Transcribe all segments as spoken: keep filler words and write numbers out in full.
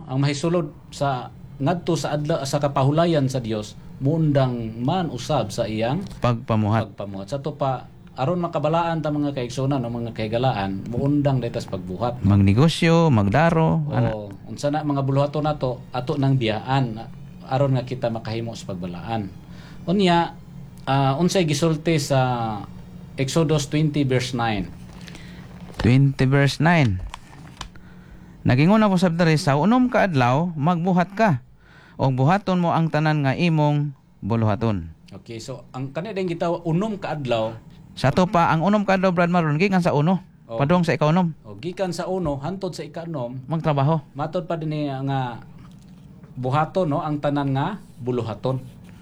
ang mahisulod sa ngadto sa adlaw sa kapahulayan sa Dios muundang man usab sa iyang Pagpamuhat. pagpamuhat. Sa to pa aron makabalaan ta mga kaigsunan o mga kaigalaan muundang daytas pagbuhat. Magnegosyo, magdaro, ana. O unsa na mga buluhaton nato ato nang biyaan aron nga kita makahimo sa pagbalaan. Unya uh, unsay gisulti sa Exodus twenty verse nine. twenty verse nine. Nagingon na po sa diri sa unom ka adlaw magbuhat ka o buhaton mo ang tanan nga imong buluhaton. Okay, so ang kani ding gitaw unom ka adlaw. Sa to pa ang unom ka adlaw Brad Maron gikan sa uno. Oh. Padung sa ikaunom O gikan sa uno hantod sa ikanom magtrabaho. matod pa dinhi nga buhaton no ang tanan nga buluhaton.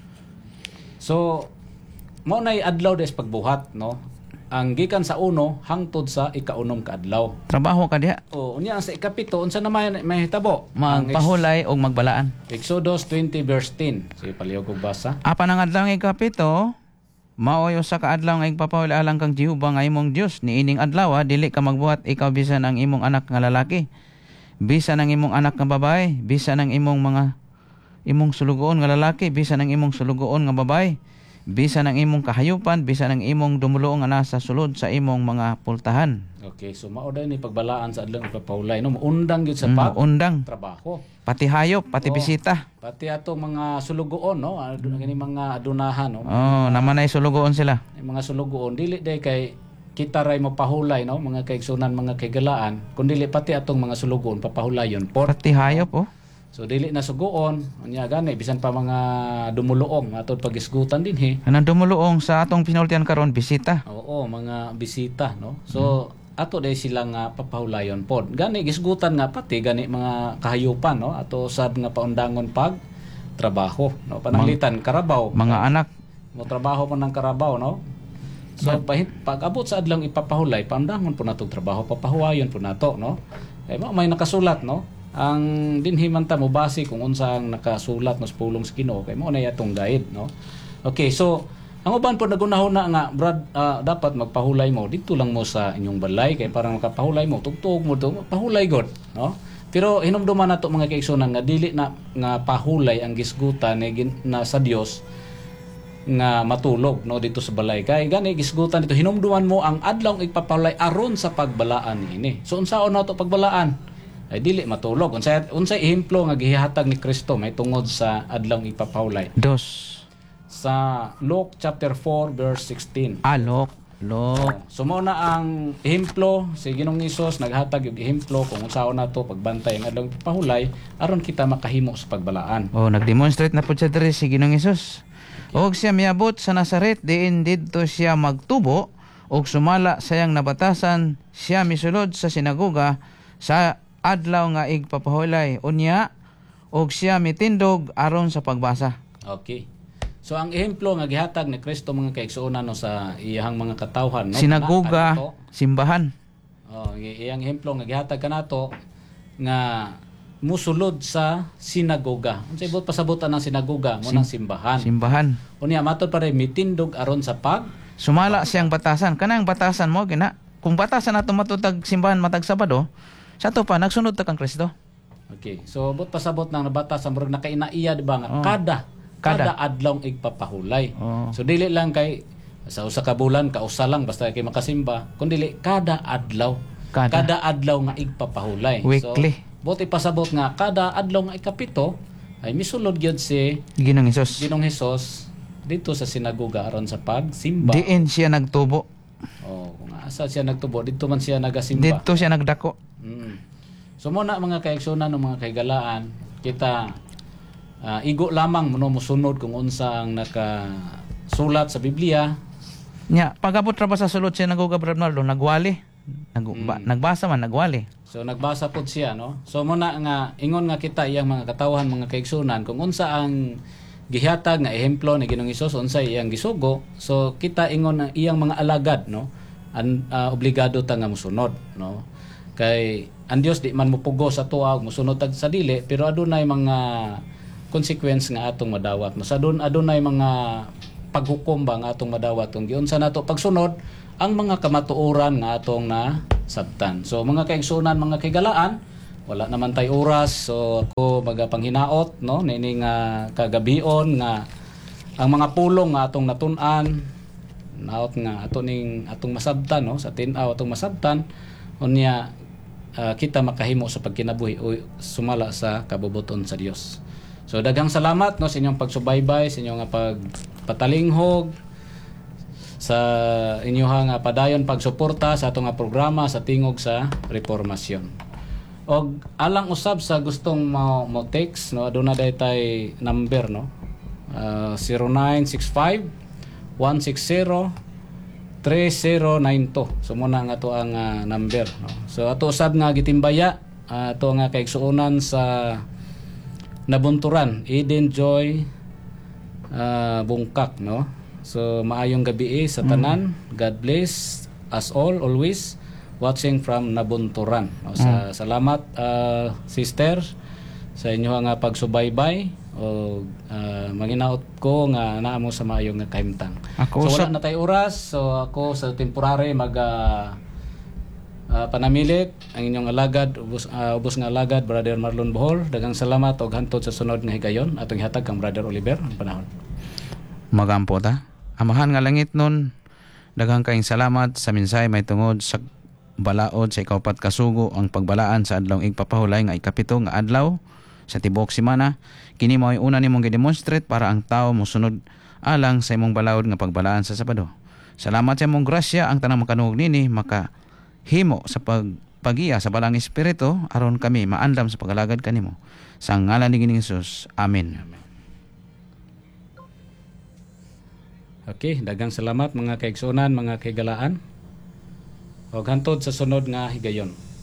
So mao nay adlaw des pagbuhat no. Ang gikan sa uno hangtod sa ikaunom ka adlaw. Trabaho ka diha. O unya ang sa ikapito unsa na may mahitabo? Ang ex- Magpahulay og magbalaan. Exodus twenty verse ten. Sige palihog og basa. Apan ang adlaw nga ikapito, maoy usa ka adlaw nga igpapahuli alang kang Jehova nga imong Dios. Niining adlaw dili ka magbuhat ikaw bisan ang imong anak nga lalaki, bisan ang imong anak nga babae, bisan ang imong mga imong sulugoon nga lalaki, bisan ang imong sulugoon nga babae, bisan ang imong kahayupan, bisan ang imong dumuluong nga nasa sulod sa imong mga pultahan. Okay, so mao day ni pagbalaan sa adlaw ipapahulay no undang gyud sa Mm, pag undang, trabaho. pati hayop, pati Oo. bisita. Pati atong mga sulugoon no, aduna kini mga adunahan no. Oh, naman ay sulugoon sila. Yung mga sulugoon dili day kay kita ray mapahulay no, mga kaigsunan, mga kaigalaan, kun dili pati atong mga sulugoon papahulayon por. Pati hayop oh. So dili na sugoon, unya gani bisan pa mga dumuluong atong pagisgutan dinhi. Anang dumuluong sa atong pinultian karon bisita. Oo, mga bisita no. So ato day sila nga papahulayon pod. Gani gisgutan nga pati gani mga kahayupan no, ato sad nga paundangon pag trabaho no. Pananglitan karabaw. Mga anak, Mo trabaho po ng karabaw no. So pahit pag abot sa adlang ipapahulay, paundangon po nato trabaho, papahuwayon po nato no. Kay mo may nakasulat no. Ang dinhi man ta mo base kung unsa ang nakasulat no sa pulong sa Ginoo kay mo na yatong guide no. Okay, so ang uban po nagunahon na nga Brad, ah, dapat magpahulay mo dito lang mo sa inyong balay kay para makapahulay mo tugtog mo to pahulay god no. Pero hinumduman nato mga kaigsunan nga dili na nga pahulay ang gisgutan na, na sa Dios nga matulog no dito sa balay kay gani gisgutan dito hinumduman mo ang adlaw ipapahulay aron sa pagbalaan niini. So unsaon nato pagbalaan? Ay dili matulog. Unsay unsay ehemplo nga gihatag ni Kristo may tungod sa adlaw ipapahulay? dos. Sa Luke chapter four verse sixteen. Alok, lok. So mao na ang ehemplo si Ginoong Hesus naghatag og ehemplo kung unsaon nato pagbantay ang adlaw ipapahulay aron kita makahimo sa pagbalaan. Oh, nag-demonstrate na po siya diri si Ginoong Hesus. Og siya miabot sa Nazaret diin didto siya magtubo og sumala sayang nabatasan siya misulod sa sinagoga sa adlaw nga igpapahulay unya og siya mitindog aron sa pagbasa. Okay. So ang ehemplo nga gihatag ni Kristo mga kaigsuonan no sa iyang mga katawhan no. Sinagoga, Kanato, simbahan. oh, i- iyang ehemplo nga gihatag kanato nga musulod sa sinagoga. Unsay bot pasabutan ng sinagoga mo Sim- ng simbahan. Simbahan. Unya matod pa rin mitindog aron sa pag Sumala siyang batasan. Kanang batasan mo gina. Kung batasan nato matutag simbahan matag Sabado, sa to pa nagsunod ta kang Kristo. Okay. So bot pasabot nang nabata sa murag nakainaiya di ba nga Oh. kada Kada. kada adlaw igpapahulay. Oh. So dili lang kay sa usa ka bulan kausa lang basta kay makasimba, kun dili kada adlaw. Kada. Kada adlaw nga igpapahulay. Weekly. So bot ipasabot nga kada adlaw nga ikapito ay misulod gyud si Ginoong Hesus. Ginoong Hesus dito sa sinagoga aron sa pagsimba. Diin siya nagtubo. Oh, kung asa siya nagtubo dito man siya nagasimba. Dito siya nagdako. Mm. So mo na mga kaigsunan ng mga kaigalaan, kita ah, igo lamang mo musunod kung unsa ang nakasulat sa Biblia. Nya, pagabot ra ba sa sulod siya naguga Bernardo, nagwali. Nag, ba, Mm. nagbasa man, nagwali. So nagbasa pod siya no. So mo na nga ingon nga kita iyang mga katawhan mga kaigsunan kung unsa ang gihatag nga ehemplo ni Ginoong Hesus unsa iyang gisugo. So kita ingon ang iyang mga alagad no. An, ah, obligado ta nga mosunod no. Kay ang Dios di man mopugo sa tuwa ug mosunod tag sa dili pero adunay mga consequence nga atong madawat. No? Sa adun adunay mga paghukom ba nga atong madawat kung giunsa nato pagsunod ang mga kamatuoran nga atong na sabtan. So mga kaigsunan, mga kaigalaan, wala naman tay oras, so ako magapanghinaot no nini nga kagabion nga ang mga pulong nga atong natun-an naot nga ato ning atong masabtan no sa tin-aw atong masabtan unya uh, kita makahimo sa pagkinabuhi o sumala sa kabubuton sa Dios. So daghang salamat no sa inyong pagsubaybay, sa inyong nga pagpatalinghog, sa inyong nga padayon pagsuporta sa atong nga programa sa tingog sa reformasyon. Og alang usab sa gustong mo, mo text no aduna daytay number no uh, zero nine six five one six zero three zero nine two. So muna nga to ang uh, number no. So ato usab nga gitimbaya uh, ato nga kaigsuonan sa Nabunturan Eden Joy uh, Bungkak no. So maayong gabi sa tanan. Mm. God bless us all always watching from Nabunturan. No, sa mm. salamat uh, sister sa inyo nga pagsubaybay o uh, manginaot ko nga naa mo sa maayong nga kahimtang. Ako so wala sa... na tay oras, so ako sa temporary mag uh, uh, panamilit ang inyong alagad ubos, uh, ubos nga alagad Brother Marlon Bohol. Daghang salamat og hantod sa sunod nga higayon atong ihatag kang Brother Oliver ang panahon. Magampo ta. Amahan nga langit nun, daghang kaayong salamat sa minsay may tungod sa balaod sa ikaupat kasugo ang pagbalaan sa adlawng igpapahulay nga ikapito nga adlaw sa tibuok semana. Kini mao una nimong gi-demonstrate para ang tawo mosunod alang sa imong balaod nga pagbalaan sa Sabado. Salamat sa imong grasya ang tanang makanuog nini makahimo sa pagpagiya sa balang espiritu aron kami maandam sa pagalagad kanimo. Sa ngalan ni Ginoong Hesus. Amen. Okay, daghang salamat mga kaigsunan, mga kaigalaan. Og hantod sa sunod nga higayon.